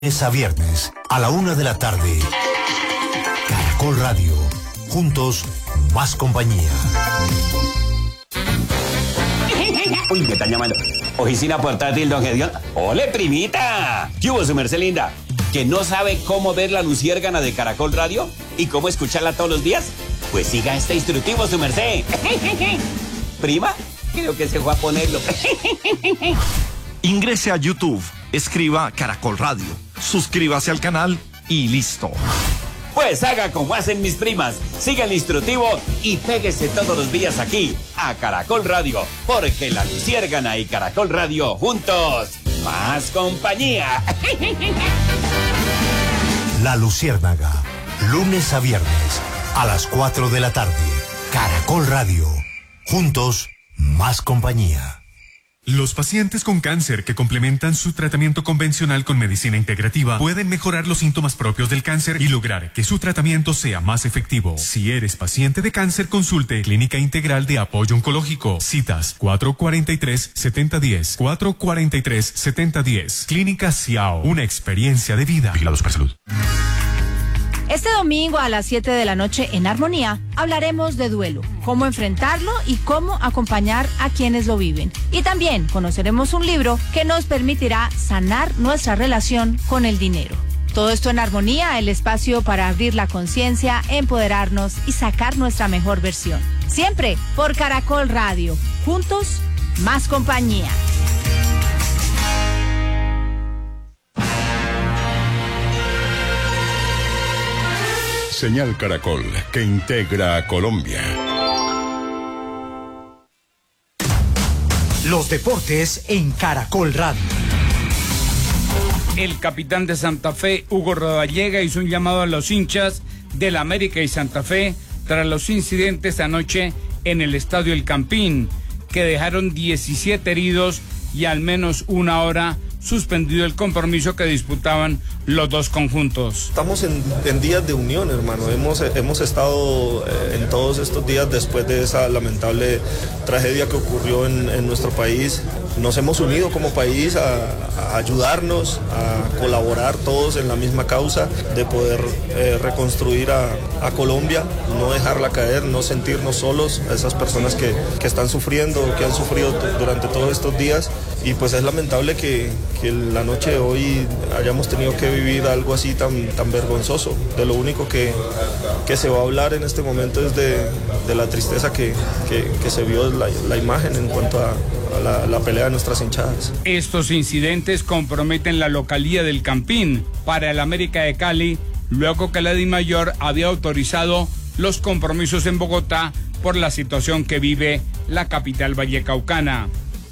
Es a viernes, a la 1 de la tarde. Caracol Radio. Juntos, más compañía. Uy, me están llamando. Oficina portátil, don Gedión. ¡Ole, primita! ¿Qué hubo, su merced linda? ¿Que no sabe cómo ver la luciérgana de Caracol Radio? ¿Y cómo escucharla todos los días? Pues siga este instructivo, su merced. ¿Prima? Creo que se fue a ponerlo. Ingrese a YouTube, escriba Caracol Radio, suscríbase al canal y listo. Pues haga como hacen mis primas, siga el instructivo y péguese todos los días aquí, a Caracol Radio, porque la luciérgana y Caracol Radio juntos, más compañía. La Luciérnaga, lunes a viernes, a las 4 de la tarde. Caracol Radio, juntos, más compañía. Los pacientes con cáncer que complementan su tratamiento convencional con medicina integrativa pueden mejorar los síntomas propios del cáncer y lograr que su tratamiento sea más efectivo. Si eres paciente de cáncer, consulte Clínica Integral de Apoyo Oncológico. Citas 443-7010, 443-7010. Clínica Ciao, una experiencia de vida. Vigilados por salud. Este domingo a las 7 de la noche en Armonía hablaremos de duelo, cómo enfrentarlo y cómo acompañar a quienes lo viven. Y también conoceremos un libro que nos permitirá sanar nuestra relación con el dinero. Todo esto en Armonía, el espacio para abrir la conciencia, empoderarnos y sacar nuestra mejor versión. Siempre por Caracol Radio. Juntos, más compañía. Señal Caracol, que integra a Colombia. Los deportes en Caracol Radio. El capitán de Santa Fe, Hugo Rodallega, hizo un llamado a los hinchas del América y Santa Fe tras los incidentes anoche en el Estadio El Campín, que dejaron 17 heridos y al menos una hora suspendido el compromiso que disputaban los dos conjuntos. Estamos en días de unión, hermano. Hemos estado en todos estos días después de esa lamentable tragedia que ocurrió en nuestro país. Nos hemos unido como país a ayudarnos, a colaborar todos en la misma causa de poder reconstruir a Colombia, no dejarla caer, no sentirnos solos, a esas personas que están sufriendo, que han sufrido durante todos estos días. Y pues es lamentable que la noche de hoy hayamos tenido que vivir algo así tan vergonzoso. De lo único que se va a hablar en este momento es de la tristeza que se vio la imagen en cuanto a la pelea de nuestras hinchadas. Estos incidentes comprometen la localía del Campín para el América de Cali, luego que la DIMAYOR había autorizado los compromisos en Bogotá por la situación que vive la capital vallecaucana.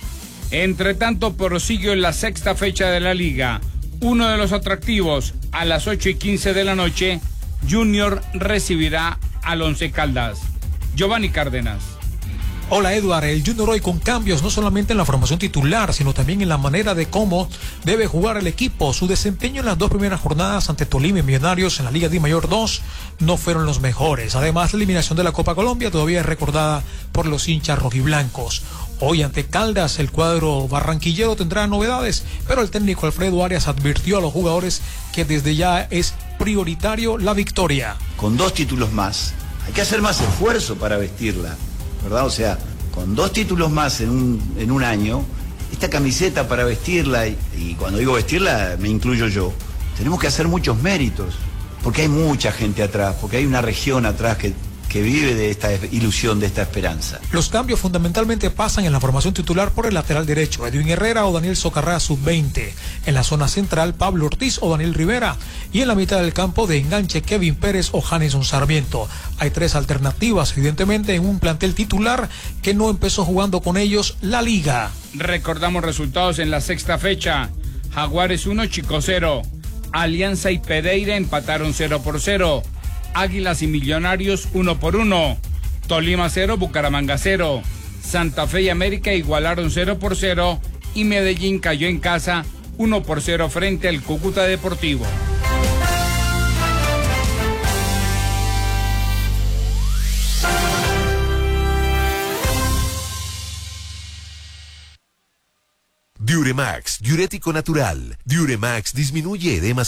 Entre tanto, prosigue la sexta fecha de la liga. Uno de los atractivos, a las 8:15 de la noche, Junior recibirá al Once Caldas. Giovanni Cárdenas. Hola Eduard, el Junior hoy con cambios no solamente en la formación titular, sino también en la manera de cómo debe jugar el equipo. Su desempeño en las dos primeras jornadas ante Tolima y Millonarios en la Liga DIMAYOR 2 no fueron los mejores. Además, la eliminación de la Copa Colombia todavía es recordada por los hinchas rojiblancos. Hoy ante Caldas el cuadro barranquillero tendrá novedades, pero el técnico Alfredo Arias advirtió a los jugadores que desde ya es prioritario la victoria. Con 2 títulos más, hay que hacer más esfuerzo para vestirla, ¿verdad? O sea, con 2 títulos más en un año, esta camiseta para vestirla, y cuando digo vestirla me incluyo yo, tenemos que hacer muchos méritos, porque hay mucha gente atrás, porque hay una región atrás que vive de esta ilusión, de esta esperanza. Los cambios fundamentalmente pasan en la formación titular por el lateral derecho, Edwin Herrera o Daniel Socarrá, sub-20. En la zona central, Pablo Ortiz o Daniel Rivera. Y en la mitad del campo, de enganche, Kevin Pérez o Janeson Sarmiento. Hay 3 alternativas, evidentemente, en un plantel titular que no empezó jugando con ellos la liga. Recordamos resultados en la sexta fecha. Jaguares 1, Chico 0. Alianza y Pereira empataron 0-0. Águilas y Millonarios 1-1, Tolima 0, Bucaramanga 0, Santa Fe y América igualaron 0-0 y Medellín cayó en casa 1-0 frente al Cúcuta Deportivo. De Diuremax, diurético natural. Diuremax disminuye edemas